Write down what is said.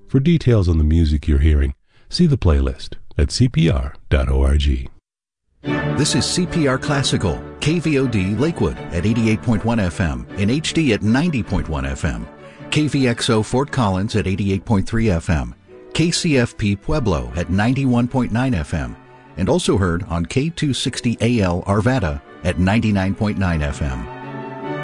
For details on the music you're hearing, see the playlist at cpr.org. This is CPR Classical, KVOD Lakewood at 88.1 FM and HD at 90.1 FM, KVXO Fort Collins at 88.3 FM, KCFP Pueblo at 91.9 FM, and also heard on K260AL Arvada at 99.9 FM.